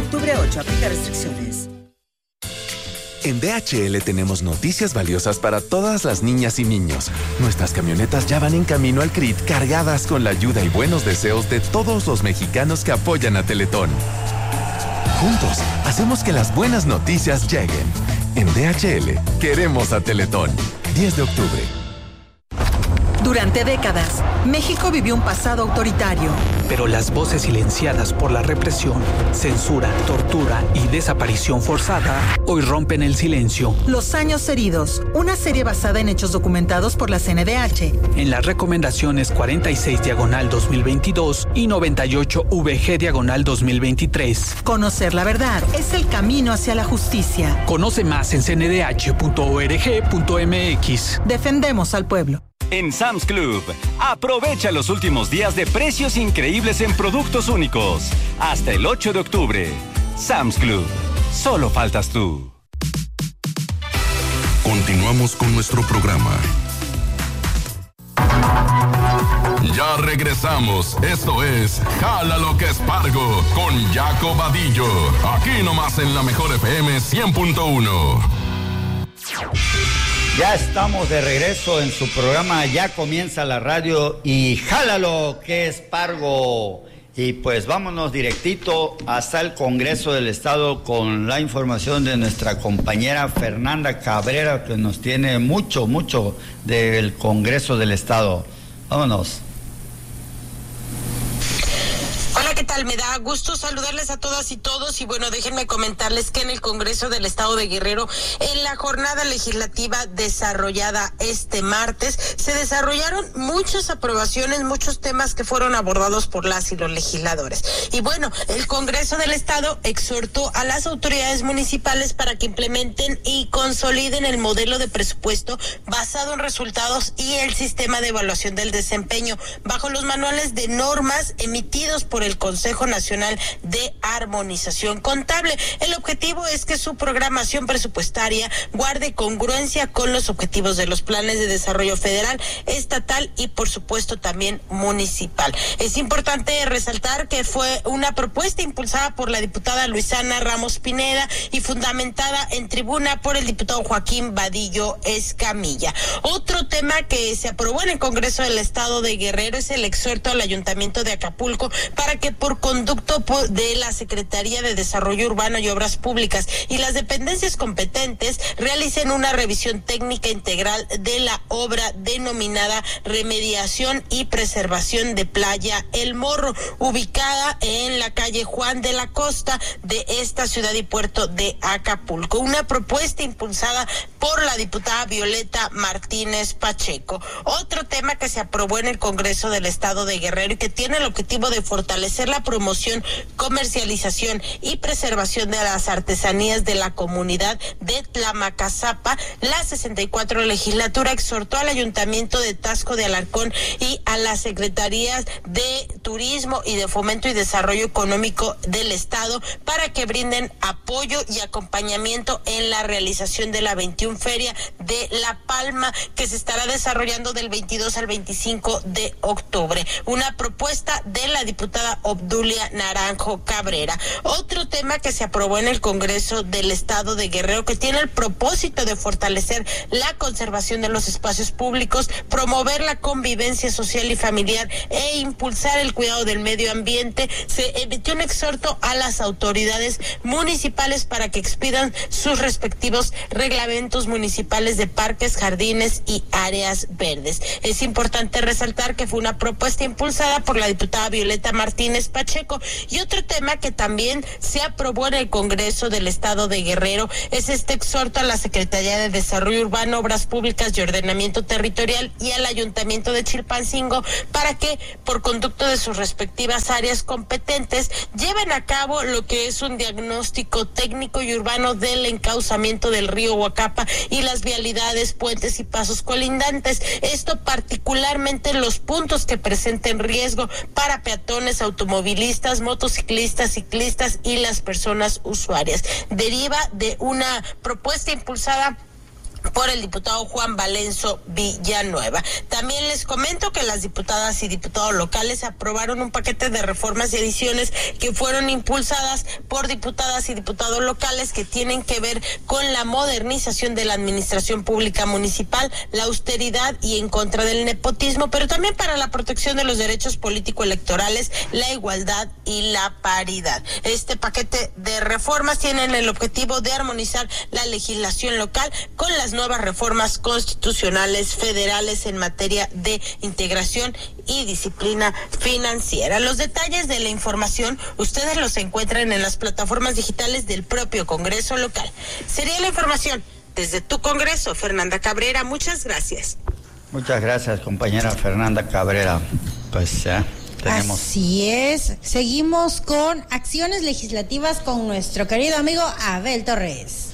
octubre 8, aplica restricciones. En DHL tenemos noticias valiosas para todas las niñas y niños. Nuestras camionetas ya van en camino al CRIT cargadas con la ayuda y buenos deseos de todos los mexicanos que apoyan a Teletón. Juntos, hacemos que las buenas noticias lleguen. En DHL, queremos a Teletón. 10 de octubre. Durante décadas, México vivió un pasado autoritario. Pero las voces silenciadas por la represión, censura, tortura y desaparición forzada hoy rompen el silencio. Los años heridos, una serie basada en hechos documentados por la CNDH. En las recomendaciones 46/2022 y 98/VG/2023. Conocer la verdad es el camino hacia la justicia. Conoce más en cndh.org.mx. Defendemos al pueblo. En Sam's Club, aprovecha los últimos días de precios increíbles en productos únicos. Hasta el 8 de octubre. Sam's Club. Solo faltas tú. Continuamos con nuestro programa. Ya regresamos. Esto es Jala lo que es Pargo con Jaco Vadillo. Aquí nomás en la Mejor FM 100.1. Ya estamos de regreso en su programa Ya Comienza la Radio y Jálalo que es Pargo. Y pues vámonos directito hasta el Congreso del Estado con la información de nuestra compañera Fernanda Cabrera, que nos tiene mucho del Congreso del Estado. Vámonos. Hola, ¿qué tal? Me da gusto saludarles a todas y todos y bueno, déjenme comentarles que en el Congreso del Estado de Guerrero, en la jornada legislativa desarrollada este martes, se desarrollaron muchas aprobaciones, muchos temas que fueron abordados por las y los legisladores. Y bueno, el Congreso del Estado exhortó a las autoridades municipales para que implementen y consoliden el modelo de presupuesto basado en resultados y el sistema de evaluación del desempeño bajo los manuales de normas emitidos por el Consejo Nacional de Armonización Contable. El objetivo es que su programación presupuestaria guarde congruencia con los objetivos de los planes de desarrollo federal, estatal y por supuesto también municipal. Es importante resaltar que fue una propuesta impulsada por la diputada Luisana Ramos Pineda y fundamentada en tribuna por el diputado Joaquín Vadillo Escamilla. Otro tema que se aprobó en el Congreso del Estado de Guerrero es el exhorto al Ayuntamiento de Acapulco para que por conducto de la Secretaría de Desarrollo Urbano y Obras Públicas y las dependencias competentes realicen una revisión técnica integral de la obra denominada Remediación y Preservación de Playa El Morro, ubicada en la calle Juan de la Costa de esta ciudad y puerto de Acapulco. Una propuesta impulsada por la diputada Violeta Martínez Pacheco. Otro tema que se aprobó en el Congreso del Estado de Guerrero y que tiene el objetivo de fortalecer la promoción, comercialización y preservación de las artesanías de la comunidad de Tlamacazapa. La 64 legislatura exhortó al Ayuntamiento de Taxco de Alarcón y a las Secretarías de Turismo y de Fomento y Desarrollo Económico del Estado para que brinden apoyo y acompañamiento en la realización de la 21 Feria de La Palma, que se estará desarrollando del 22 al 25 de octubre. Una propuesta de la diputada Obdulia Naranjo Cabrera. Otro tema que se aprobó en el Congreso del Estado de Guerrero, que tiene el propósito de fortalecer la conservación de los espacios públicos, promover la convivencia social y familiar e impulsar el cuidado del medio ambiente. Se emitió un exhorto a las autoridades municipales para que expidan sus respectivos reglamentos municipales de parques, jardines y áreas verdes. Es importante resaltar que fue una propuesta impulsada por la diputada Violeta Martínez Pacheco. Y otro tema que también se aprobó en el Congreso del Estado de Guerrero es este exhorto a la Secretaría de Desarrollo Urbano, Obras Públicas y Ordenamiento Territorial y al Ayuntamiento de Chilpancingo para que, por conducto de sus respectivas áreas competentes, lleven a cabo lo que es un diagnóstico técnico y urbano del encauzamiento del río Huacapa y las vialidades, puentes y pasos colindantes. Esto particularmente en los puntos que presenten riesgo para peatones, automovilistas, motociclistas, ciclistas y las personas usuarias. Deriva de una propuesta impulsada por el diputado Juan Valenzo Villanueva. También les comento que las diputadas y diputados locales aprobaron un paquete de reformas y adiciones que fueron impulsadas por diputadas y diputados locales que tienen que ver con la modernización de la administración pública municipal, la austeridad y en contra del nepotismo, pero también para la protección de los derechos político-electorales, la igualdad y la paridad. Este paquete de reformas tienen el objetivo de armonizar la legislación local con las nuevas reformas constitucionales federales en materia de integración y disciplina financiera. Los detalles de la información ustedes los encuentran en las plataformas digitales del propio Congreso local. Sería la información desde tu Congreso, Fernanda Cabrera. Muchas gracias. Muchas gracias, compañera Fernanda Cabrera. Pues ya tenemos. Así es. Seguimos con acciones legislativas con nuestro querido amigo Abel Torres.